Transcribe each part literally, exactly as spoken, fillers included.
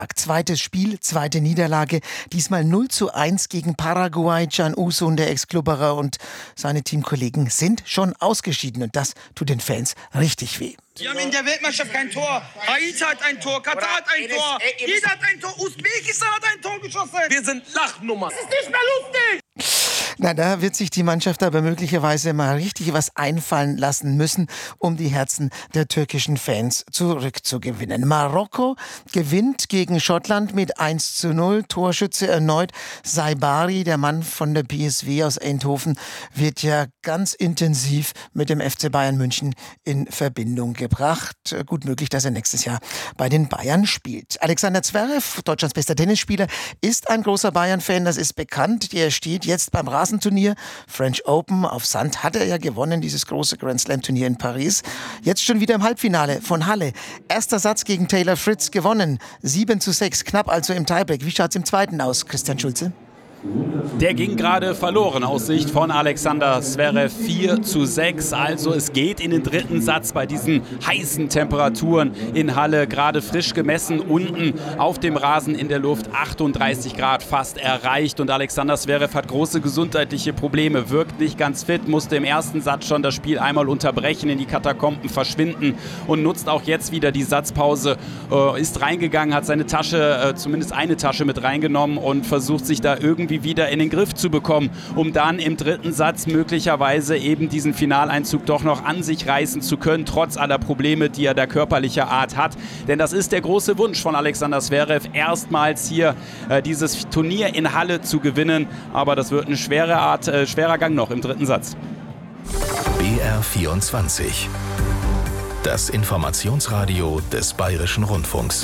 Zweites Spiel, zweite Niederlage. Diesmal null zu eins gegen Paraguay. Can Uzun, der Ex-Klubberer, und seine Teamkollegen sind schon ausgeschieden. Und das tut den Fans richtig weh. Wir haben in der Weltmeisterschaft kein Tor. Haiti hat ein Tor, Katar hat ein Tor, jeder hat ein Tor, Usbekistan hat ein Tor geschossen. Wir sind Lachnummern. Das ist nicht mehr lustig. Na, da wird sich die Mannschaft aber möglicherweise mal richtig was einfallen lassen müssen, um die Herzen der türkischen Fans zurückzugewinnen. Marokko gewinnt gegen Schottland mit eins zu null. Torschütze erneut Saibari, der Mann von der P S V aus Eindhoven, wird ja ganz intensiv mit dem F C Bayern München in Verbindung gebracht. Gut möglich, dass er nächstes Jahr bei den Bayern spielt. Alexander Zverev, Deutschlands bester Tennisspieler, ist ein großer Bayern-Fan, das ist bekannt. Er steht jetzt beim Rasenturnier French Open. Auf Sand hat er ja gewonnen, dieses große Grand Slam-Turnier in Paris. Jetzt schon wieder im Halbfinale von Halle. Erster Satz gegen Taylor Fritz gewonnen. sieben zu sechs, knapp also im Tiebreak. Wie schaut es im zweiten aus, Christian Schulze? Der ging gerade verloren aus Sicht von Alexander Zverev, vier zu sechs. Also es geht in den dritten Satz bei diesen heißen Temperaturen in Halle. Gerade frisch gemessen, unten auf dem Rasen in der Luft achtunddreißig Grad fast erreicht. Und Alexander Zverev hat große gesundheitliche Probleme, wirkt nicht ganz fit, musste im ersten Satz schon das Spiel einmal unterbrechen, in die Katakomben verschwinden und nutzt auch jetzt wieder die Satzpause. Äh, ist reingegangen, hat seine Tasche, äh, zumindest eine Tasche mit reingenommen und versucht sich da irgendwie wieder in den Griff zu bekommen, um dann im dritten Satz möglicherweise eben diesen Finaleinzug doch noch an sich reißen zu können, trotz aller Probleme, die er da körperlicher Art hat. Denn das ist der große Wunsch von Alexander Zverev, erstmals hier äh, dieses Turnier in Halle zu gewinnen. Aber das wird eine schwere Art, äh, schwerer Gang noch im dritten Satz. B R vierundzwanzig. Das Informationsradio des Bayerischen Rundfunks.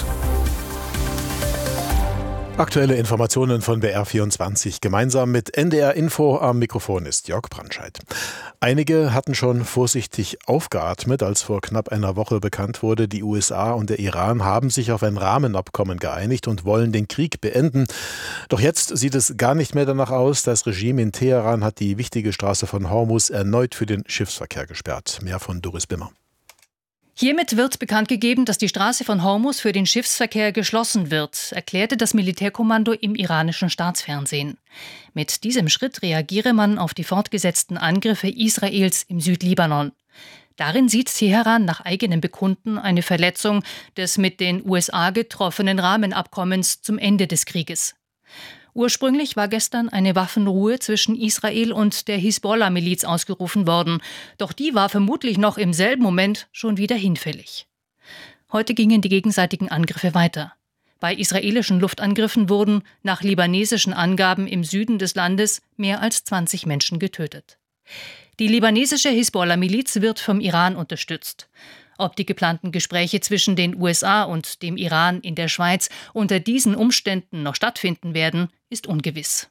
Aktuelle Informationen von B R vierundzwanzig. Gemeinsam mit N D R Info am Mikrofon ist Jörg Brandscheid. Einige hatten schon vorsichtig aufgeatmet, als vor knapp einer Woche bekannt wurde, die U S A und der Iran haben sich auf ein Rahmenabkommen geeinigt und wollen den Krieg beenden. Doch jetzt sieht es gar nicht mehr danach aus. Das Regime in Teheran hat die wichtige Straße von Hormuz erneut für den Schiffsverkehr gesperrt. Mehr von Doris Bimmer. Hiermit wird bekannt gegeben, dass die Straße von Hormuz für den Schiffsverkehr geschlossen wird, erklärte das Militärkommando im iranischen Staatsfernsehen. Mit diesem Schritt reagiere man auf die fortgesetzten Angriffe Israels im Südlibanon. Darin sieht Teheran nach eigenem Bekunden eine Verletzung des mit den U S A getroffenen Rahmenabkommens zum Ende des Krieges. Ursprünglich war gestern eine Waffenruhe zwischen Israel und der Hisbollah-Miliz ausgerufen worden. Doch die war vermutlich noch im selben Moment schon wieder hinfällig. Heute gingen die gegenseitigen Angriffe weiter. Bei israelischen Luftangriffen wurden nach libanesischen Angaben im Süden des Landes mehr als zwanzig Menschen getötet. Die libanesische Hisbollah-Miliz wird vom Iran unterstützt. Ob die geplanten Gespräche zwischen den U S A und dem Iran in der Schweiz unter diesen Umständen noch stattfinden werden, ist ungewiss.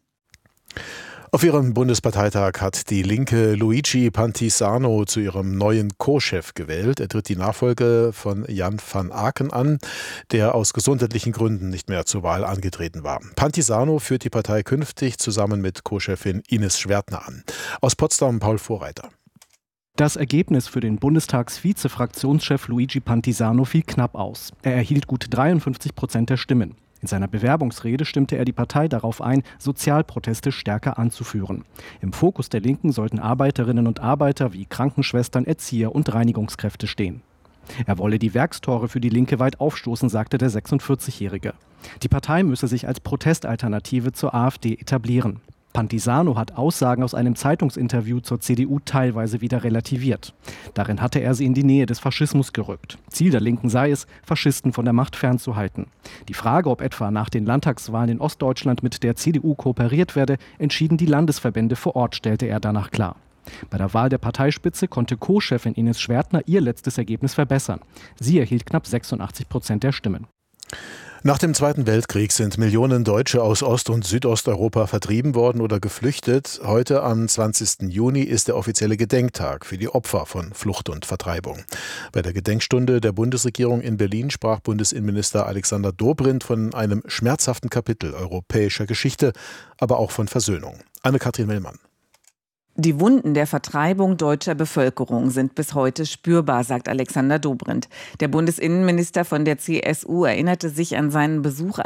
Auf ihrem Bundesparteitag hat die Linke Luigi Pantisano zu ihrem neuen Co-Chef gewählt. Er tritt die Nachfolge von Jan van Aken an, der aus gesundheitlichen Gründen nicht mehr zur Wahl angetreten war. Pantisano führt die Partei künftig zusammen mit Co-Chefin Ines Schwertner an. Aus Potsdam Paul Vorreiter. Das Ergebnis für den Bundestags-Vize-Fraktionschef Luigi Pantisano fiel knapp aus. Er erhielt gut dreiundfünfzig Prozent der Stimmen. In seiner Bewerbungsrede stimmte er die Partei darauf ein, Sozialproteste stärker anzuführen. Im Fokus der Linken sollten Arbeiterinnen und Arbeiter wie Krankenschwestern, Erzieher und Reinigungskräfte stehen. Er wolle die Werkstore für die Linke weit aufstoßen, sagte der sechsundvierzigjährige. Die Partei müsse sich als Protestalternative zur AfD etablieren. Pantisano hat Aussagen aus einem Zeitungsinterview zur C D U teilweise wieder relativiert. Darin hatte er sie in die Nähe des Faschismus gerückt. Ziel der Linken sei es, Faschisten von der Macht fernzuhalten. Die Frage, ob etwa nach den Landtagswahlen in Ostdeutschland mit der C D U kooperiert werde, entschieden die Landesverbände vor Ort, stellte er danach klar. Bei der Wahl der Parteispitze konnte Co-Chefin Ines Schwertner ihr letztes Ergebnis verbessern. Sie erhielt knapp sechsundachtzig Prozent der Stimmen. Nach dem Zweiten Weltkrieg sind Millionen Deutsche aus Ost- und Südosteuropa vertrieben worden oder geflüchtet. Heute am zwanzigsten Juni ist der offizielle Gedenktag für die Opfer von Flucht und Vertreibung. Bei der Gedenkstunde der Bundesregierung in Berlin sprach Bundesinnenminister Alexander Dobrindt von einem schmerzhaften Kapitel europäischer Geschichte, aber auch von Versöhnung. Anne-Kathrin Mellmann. Die Wunden der Vertreibung deutscher Bevölkerung sind bis heute spürbar, sagt Alexander Dobrindt. Der Bundesinnenminister von der C S U erinnerte sich an seinen Besuch